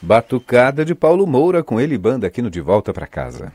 Batucada de Paulo Moura com ele e banda aqui no De Volta para Casa.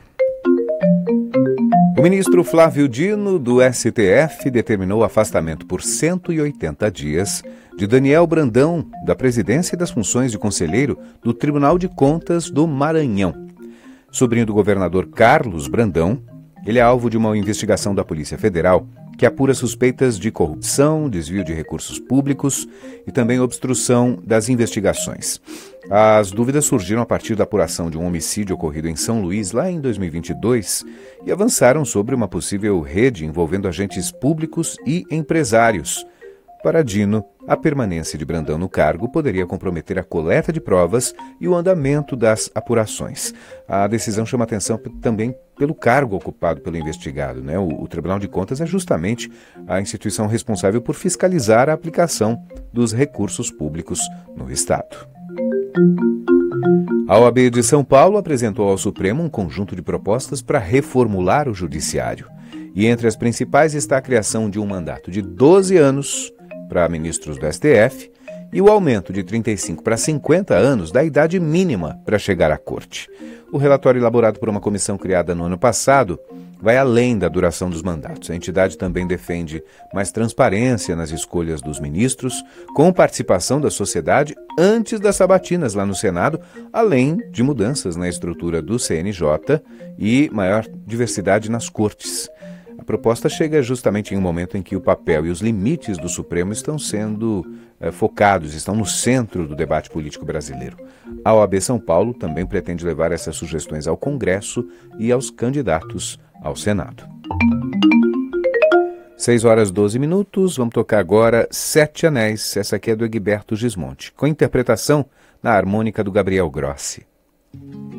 O ministro Flávio Dino, do STF, determinou o afastamento por 180 dias de Daniel Brandão, da presidência e das funções de conselheiro do Tribunal de Contas do Maranhão. Sobrinho do governador Carlos Brandão, ele é alvo de uma investigação da Polícia Federal que apura suspeitas de corrupção, desvio de recursos públicos e também obstrução das investigações. As dúvidas surgiram a partir da apuração de um homicídio ocorrido em São Luís, lá em 2022, e avançaram sobre uma possível rede envolvendo agentes públicos e empresários. Para Dino, a permanência de Brandão no cargo poderia comprometer a coleta de provas e o andamento das apurações. A decisão chama atenção também pelo cargo ocupado pelo investigado, né? O Tribunal de Contas é justamente a instituição responsável por fiscalizar a aplicação dos recursos públicos no Estado. A OAB de São Paulo apresentou ao Supremo um conjunto de propostas para reformular o Judiciário. E entre as principais está a criação de um mandato de 12 anos para ministros do STF e o aumento de 35 para 50 anos da idade mínima para chegar à corte. O relatório elaborado por uma comissão criada no ano passado vai além da duração dos mandatos. A entidade também defende mais transparência nas escolhas dos ministros, com participação da sociedade antes das sabatinas lá no Senado, além de mudanças na estrutura do CNJ e maior diversidade nas cortes. A proposta chega justamente em um momento em que o papel e os limites do Supremo estão sendo focados, estão no centro do debate político brasileiro. A OAB São Paulo também pretende levar essas sugestões ao Congresso e aos candidatos ao Senado. 6h12, vamos tocar agora Sete Anéis, essa aqui é do Egberto Gismonti, com interpretação na harmônica do Gabriel Grossi.